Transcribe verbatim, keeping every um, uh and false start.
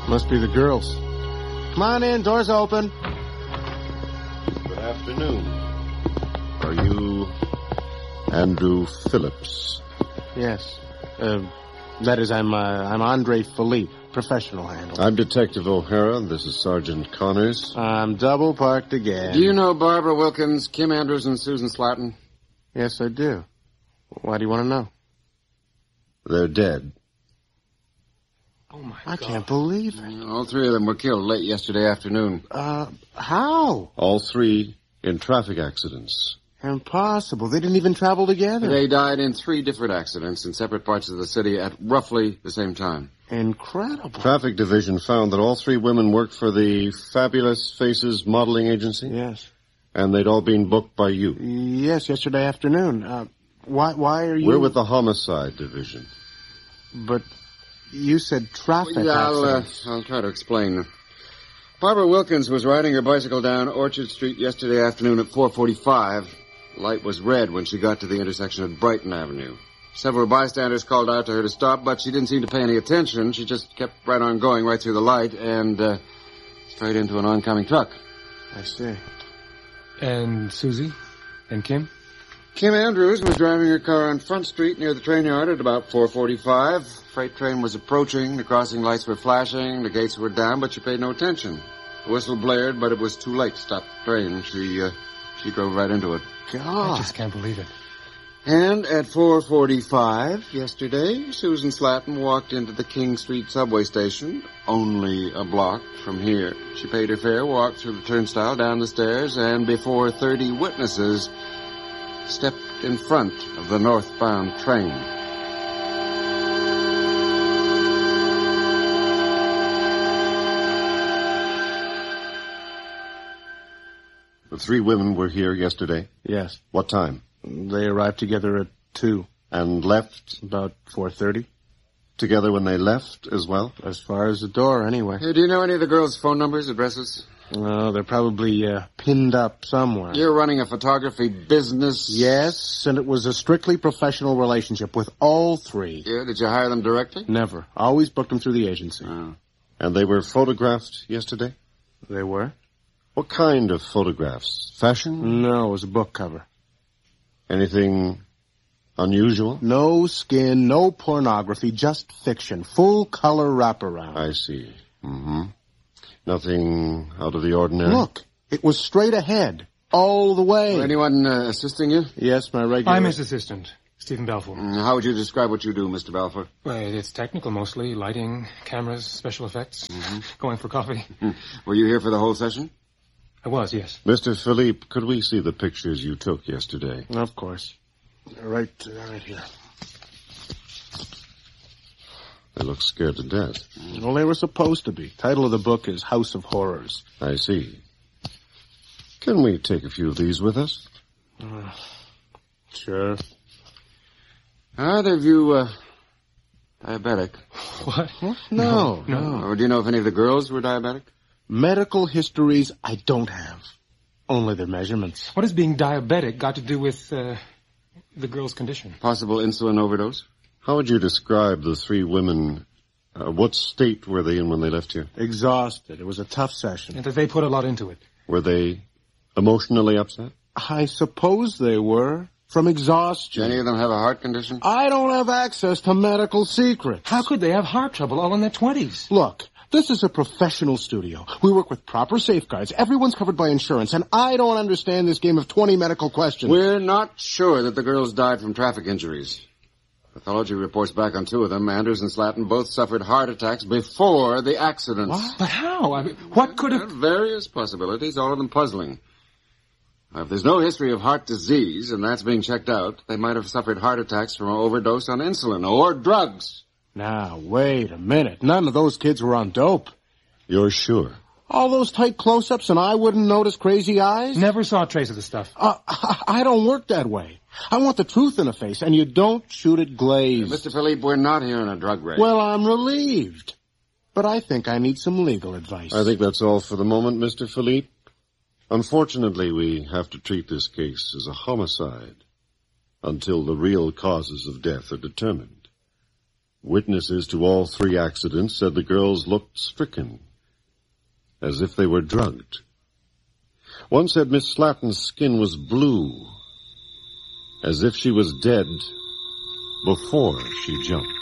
Must be the girls. Come on in, door's open. Good afternoon. Are you Andrew Phillips? Yes. Uh, that is, I'm, uh, I'm Andre Philippe, professional handler. I'm Detective O'Hara, and this is Sergeant Connors. I'm double parked again. Do you know Barbara Wilkins, Kim Andrews, and Susan Slatton? Yes, I do. Why do you want to know? They're dead. Oh, my I God. I can't believe it. All three of them were killed late yesterday afternoon. Uh, how? All three in traffic accidents. Impossible. They didn't even travel together. They died in three different accidents in separate parts of the city at roughly the same time. Incredible. Traffic Division found that all three women worked for the Fabulous Faces modeling agency? Yes. And they'd all been booked by you? Yes, yesterday afternoon. Uh, why, why are you... We're with the Homicide Division. But... You said traffic well, yeah, I'll, uh, I'll try to explain. Barbara Wilkins was riding her bicycle down Orchard Street yesterday afternoon at four forty-five. Light was red when she got to the intersection of Brighton Avenue. Several bystanders called out to her to stop, but she didn't seem to pay any attention. She just kept right on going right through the light and uh, straight into an oncoming truck. I see. And Susie? And Kim? Kim Andrews was driving her car on Front Street near the train yard at about four forty-five. Freight train was approaching, the crossing lights were flashing, the gates were down, but she paid no attention. The whistle blared, but it was too late to stop the train. She, uh, she drove right into it. God. I just can't believe it. And at four forty-five yesterday, Susan Slatton walked into the King Street subway station, only a block from here. She paid her fare, walked through the turnstile, down the stairs, and before thirty witnesses, stepped in front of the northbound train. The three women were here yesterday? Yes. What time? They arrived together at two. And left? About four thirty. Together when they left as well? As far as the door, anyway. Hey, do you know any of the girls' phone numbers, addresses? No, they're probably uh, pinned up somewhere. You're running a photography business? Yes, and it was a strictly professional relationship with all three. Yeah, did you hire them directly? Never. Always booked them through the agency. Oh. And they were photographed yesterday? They were. What kind of photographs? Fashion? No, it was a book cover. Anything unusual? No skin, no pornography, just fiction. Full color wraparound. I see. Mm-hmm. Nothing out of the ordinary? Look, it was straight ahead, all the way. Well, anyone uh, assisting you? Yes, my regular... I'm his assistant, Stephen Balfour. Mm, how would you describe what you do, Mister Balfour? Well, it's technical mostly. Lighting, cameras, special effects. Mm-hmm. Going for coffee. Were you here for the whole session? I was, yes. Mister Philippe, could we see the pictures you took yesterday? Of course. Right, uh, right here. They look scared to death. Well, they were supposed to be. Title of the book is House of Horrors. I see. Can we take a few of these with us? Uh, sure. Are either of you, uh, diabetic? What? What? No, no. no. Or do you know if any of the girls were diabetic? Medical histories I don't have. Only their measurements. What has being diabetic got to do with, uh, the girl's condition? Possible insulin overdose? How would you describe the three women? Uh, what state were they in when they left here? Exhausted. It was a tough session. And that they put a lot into it. Were they emotionally upset? I suppose they were. From exhaustion. Do any of them have a heart condition? I don't have access to medical secrets. How could they have heart trouble all in their twenties? Look, this is a professional studio. We work with proper safeguards. Everyone's covered by insurance, and I don't understand this game of twenty medical questions. We're not sure that the girls died from traffic injuries. Pathology reports back on two of them. Andrews and Slatton both suffered heart attacks before the accidents. What? But how? I mean, what could have... Various possibilities, all of them puzzling. Now, if there's no history of heart disease, and that's being checked out, they might have suffered heart attacks from an overdose on insulin or drugs. Now, wait a minute. None of those kids were on dope. You're sure? All those tight close-ups and I wouldn't notice crazy eyes? Never saw a trace of the stuff. Uh, I don't work that way. I want the truth in the face, and you don't shoot it glazed. Mister Philippe, we're not here in a drug race. Well, I'm relieved. But I think I need some legal advice. I think that's all for the moment, Mister Philippe. Unfortunately, we have to treat this case as a homicide until the real causes of death are determined. Witnesses to all three accidents said the girls looked stricken, as if they were drugged. One said Miss Slatton's skin was blue, as if she was dead before she jumped.